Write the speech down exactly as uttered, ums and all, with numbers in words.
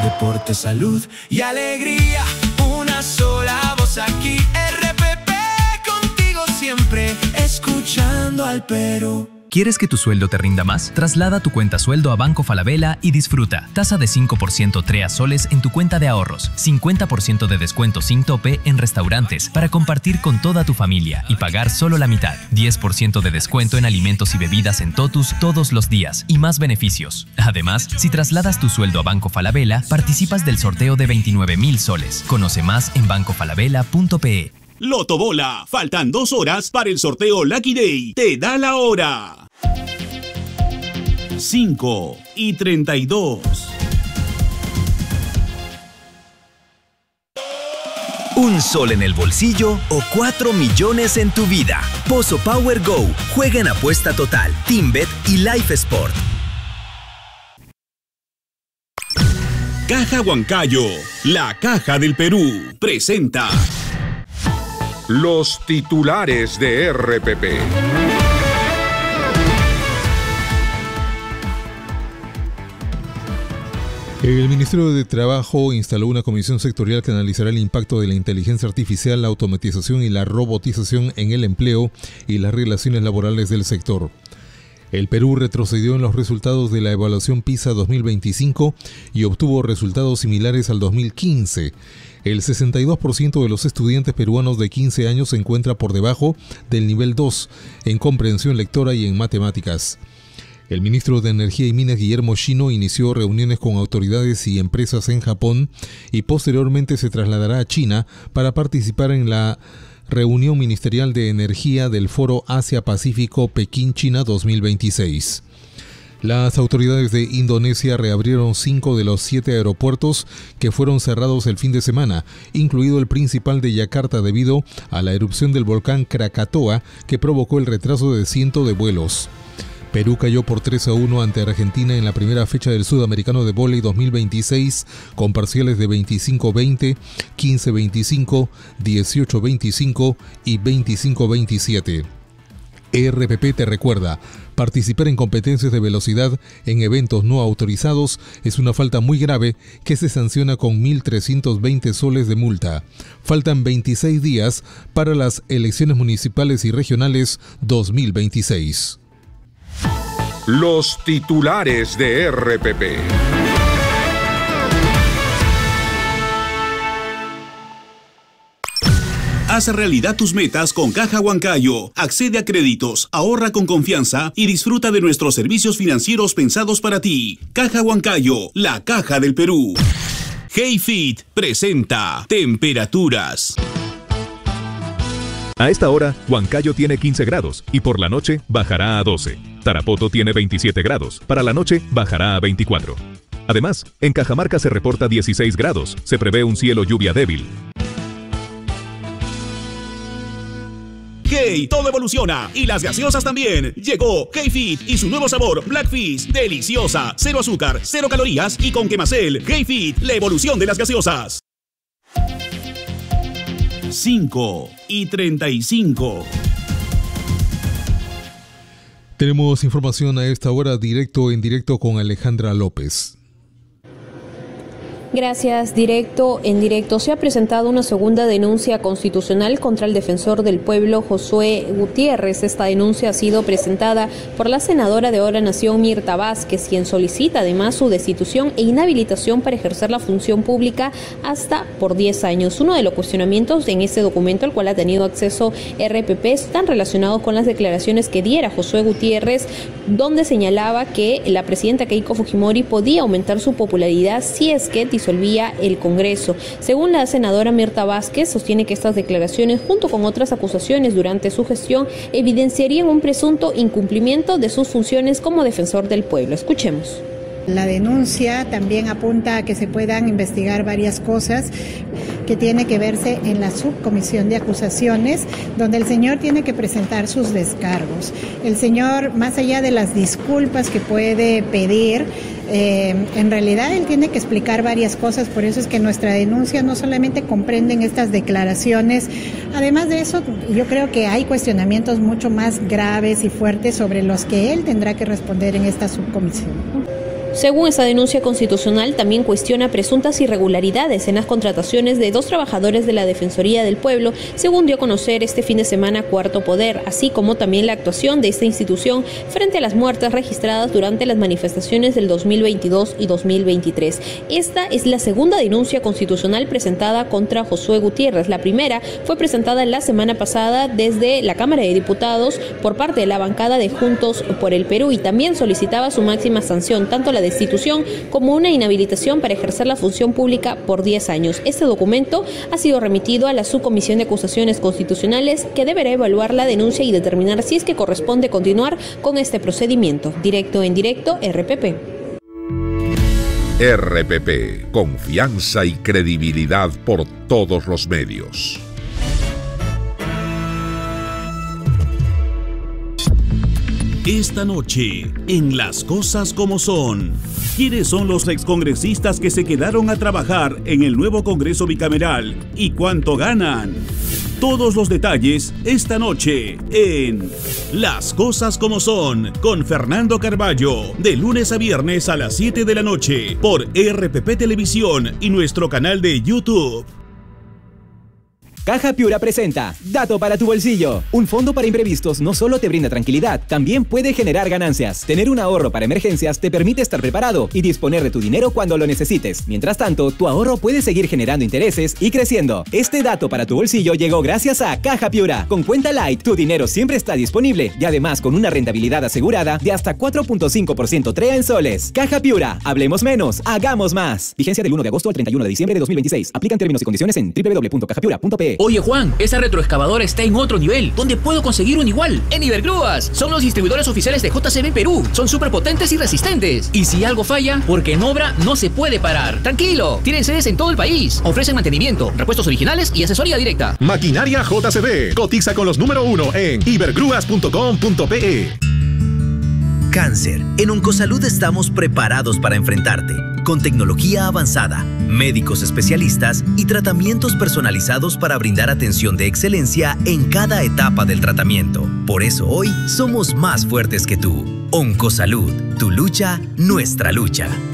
deporte, salud y alegría. Una sola voz aquí, R P P, contigo siempre, escuchando al Perú. ¿Quieres que tu sueldo te rinda más? Traslada tu cuenta sueldo a Banco Falabella y disfruta. Tasa de cinco por ciento T R E A soles en tu cuenta de ahorros. cincuenta por ciento de descuento sin tope en restaurantes para compartir con toda tu familia y pagar solo la mitad. diez por ciento de descuento en alimentos y bebidas en Totus todos los días y más beneficios. Además, si trasladas tu sueldo a Banco Falabella, participas del sorteo de veintinueve mil soles. Conoce más en banco falabella punto pe. Loto Bola, faltan dos horas para el sorteo Lucky Day. Te da la hora. cinco y treinta y dos. ¿Un sol en el bolsillo o cuatro millones en tu vida? Pozo Power Go. Juega en apuesta total, TeamBet y Life Sport. Caja Huancayo, la caja del Perú, presenta los titulares de R P P. El Ministerio de Trabajo instaló una comisión sectorial que analizará el impacto de la inteligencia artificial, la automatización y la robotización en el empleo y las relaciones laborales del sector. El Perú retrocedió en los resultados de la evaluación PISA dos mil veinticinco y obtuvo resultados similares al dos mil quince. El sesenta y dos por ciento de los estudiantes peruanos de quince años se encuentra por debajo del nivel dos en comprensión lectora y en matemáticas. El ministro de Energía y Minas, Guillermo Shino, inició reuniones con autoridades y empresas en Japón y posteriormente se trasladará a China para participar en la reunión ministerial de energía del Foro Asia-Pacífico Pekín-China dos mil veintiséis. Las autoridades de Indonesia reabrieron cinco de los siete aeropuertos que fueron cerrados el fin de semana, incluido el principal de Yakarta debido a la erupción del volcán Krakatoa que provocó el retraso de cientos de vuelos. Perú cayó por tres a uno ante Argentina en la primera fecha del Sudamericano de Vóley dos mil veintiséis con parciales de veinticinco veinte, quince veinticinco, dieciocho veinticinco y veinticinco veintisiete. R P P te recuerda, participar en competencias de velocidad en eventos no autorizados es una falta muy grave que se sanciona con mil trescientos veinte soles de multa. Faltan veintiséis días para las elecciones municipales y regionales dos mil veintiséis. Los titulares de R P P. Haz realidad tus metas con Caja Huancayo. Accede a créditos, ahorra con confianza y disfruta de nuestros servicios financieros pensados para ti. Caja Huancayo, la caja del Perú. HeyFit presenta temperaturas. A esta hora, Huancayo tiene quince grados y por la noche bajará a doce. Tarapoto tiene veintisiete grados, para la noche bajará a veinticuatro. Además, en Cajamarca se reporta dieciséis grados, se prevé un cielo lluvia débil. Hey, todo evoluciona y las gaseosas también. Llegó HeyFit y su nuevo sabor Black Fizz, deliciosa, cero azúcar, cero calorías y con quemacel. HeyFit, la evolución de las gaseosas. cinco y treinta y cinco. Tenemos información a esta hora directo en directo con Alejandra López. Gracias. Directo en directo. Se ha presentado una segunda denuncia constitucional contra el defensor del pueblo, Josué Gutiérrez. Esta denuncia ha sido presentada por la senadora de Ahora Nación, Mirta Vázquez, quien solicita además su destitución e inhabilitación para ejercer la función pública hasta por diez años. Uno de los cuestionamientos en este documento al cual ha tenido acceso R P P están relacionados con las declaraciones que diera Josué Gutiérrez, donde señalaba que la presidenta Keiko Fujimori podía aumentar su popularidad si es que disolvía el Congreso. Según la senadora Mirta Vázquez, sostiene que estas declaraciones, junto con otras acusaciones durante su gestión, evidenciarían un presunto incumplimiento de sus funciones como defensor del pueblo. Escuchemos. La denuncia también apunta a que se puedan investigar varias cosas que tiene que verse en la subcomisión de acusaciones, donde el señor tiene que presentar sus descargos. El señor, más allá de las disculpas que puede pedir, eh, en realidad él tiene que explicar varias cosas. Por eso es que nuestra denuncia no solamente comprenden estas declaraciones. Además de eso, yo creo que hay cuestionamientos mucho más graves y fuertes sobre los que él tendrá que responder en esta subcomisión. Según esta denuncia constitucional, también cuestiona presuntas irregularidades en las contrataciones de dos trabajadores de la Defensoría del Pueblo, según dio a conocer este fin de semana Cuarto Poder, así como también la actuación de esta institución frente a las muertes registradas durante las manifestaciones del dos mil veintidós y dos mil veintitrés. Esta es la segunda denuncia constitucional presentada contra Josué Gutiérrez. La primera fue presentada la semana pasada desde la Cámara de Diputados por parte de la bancada de Juntos por el Perú y también solicitaba su máxima sanción, tanto la destitución como una inhabilitación para ejercer la función pública por diez años. Este documento ha sido remitido a la Subcomisión de Acusaciones Constitucionales, que deberá evaluar la denuncia y determinar si es que corresponde continuar con este procedimiento. Directo en directo, R P P. R P P, confianza y credibilidad por todos los medios. Esta noche, en Las Cosas Como Son, ¿quiénes son los excongresistas que se quedaron a trabajar en el nuevo Congreso Bicameral y cuánto ganan? Todos los detalles esta noche en Las Cosas Como Son con Fernando Carballo, de lunes a viernes a las siete de la noche por R P P Televisión y nuestro canal de YouTube. Caja Piura presenta Dato para tu bolsillo. Un fondo para imprevistos no solo te brinda tranquilidad, también puede generar ganancias. Tener un ahorro para emergencias te permite estar preparado y disponer de tu dinero cuando lo necesites. Mientras tanto, tu ahorro puede seguir generando intereses y creciendo. Este dato para tu bolsillo llegó gracias a Caja Piura. Con Cuenta Light, tu dinero siempre está disponible y además con una rentabilidad asegurada de hasta cuatro punto cinco por ciento TREA en soles. Caja Piura, hablemos menos, hagamos más. Vigencia del uno de agosto al treinta y uno de diciembre de dos mil veintiséis. Aplican términos y condiciones en doble u doble u doble u punto caja piura punto pe e. Oye Juan, esa retroexcavadora está en otro nivel. ¿Dónde puedo conseguir un igual? En Ibergrúas. Son los distribuidores oficiales de J C B Perú. Son súper potentes y resistentes. Y si algo falla, porque en obra no se puede parar. Tranquilo, tienen sedes en todo el país. Ofrecen mantenimiento, repuestos originales y asesoría directa. Maquinaria J C B. Cotiza con los número uno en ibergrúas punto com punto pe e. Cáncer. En Oncosalud estamos preparados para enfrentarte, con tecnología avanzada, médicos especialistas y tratamientos personalizados para brindar atención de excelencia en cada etapa del tratamiento. Por eso hoy somos más fuertes que tú. Oncosalud, tu lucha, nuestra lucha.